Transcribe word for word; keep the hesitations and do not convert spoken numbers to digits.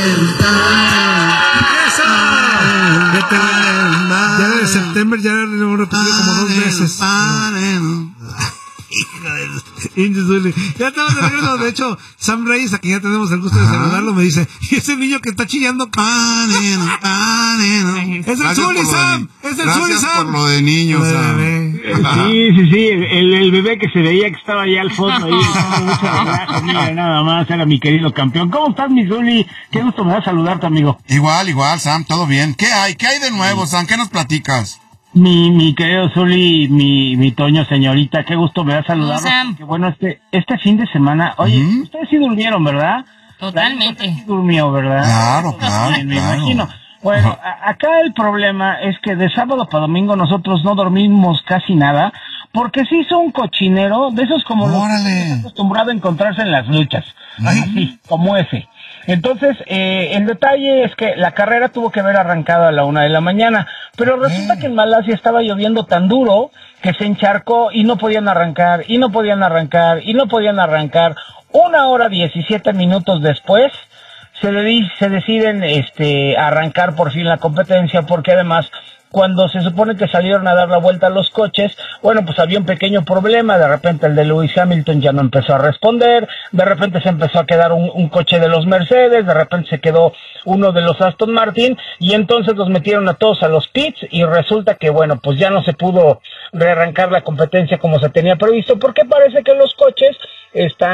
¡Eso! Vete, ya de septiembre ya lo hemos repetido como dos veces. Ya estamos de regreso. De hecho, Sam Reyes, a quien ya tenemos el gusto de saludarlo, me dice: ¿y ese niño que está chillando? Es el Zuli, Sam. Es el Zuli, Sam. Por lo de niños, Sam. Sí, sí, sí. El, el bebé que se veía que estaba allá al fondo ahí. Mucho relajo, mira, nada más. Era mi querido campeón. ¿Cómo estás, mi Zuli? Qué gusto me da saludarte, amigo. Igual, igual, Sam. Todo bien. ¿Qué hay? ¿Qué hay de nuevo, Sam? ¿Qué nos platicas? Mi, mi querido Zuli, mi, mi Toño, señorita, qué gusto me da saludarlo. Qué bueno, este, este fin de semana, oye, uh-huh. Ustedes sí durmieron, ¿verdad? Totalmente. Sí durmió, ¿verdad? Claro, claro, sí, me claro. imagino. Bueno, a, acá el problema es que de sábado para domingo nosotros no dormimos casi nada, porque se hizo un cochinero, de esos como los que están acostumbrados a encontrarse en las luchas. Ay, sí, como ese. Entonces, eh, el detalle es que la carrera tuvo que haber arrancado a la una de la mañana, pero resulta que en Malasia estaba lloviendo tan duro que se encharcó y no podían arrancar, y no podían arrancar, y no podían arrancar. Una hora diecisiete minutos después, se, de, se deciden este, arrancar por fin la competencia, porque además, cuando se supone que salieron a dar la vuelta a los coches, bueno, pues había un pequeño problema. De repente el de Lewis Hamilton ya no empezó a responder, de repente se empezó a quedar un, un coche de los Mercedes, de repente se quedó uno de los Aston Martin, y entonces los metieron a todos a los pits, y resulta que, bueno, pues ya no se pudo rearrancar la competencia como se tenía previsto, porque parece que los coches están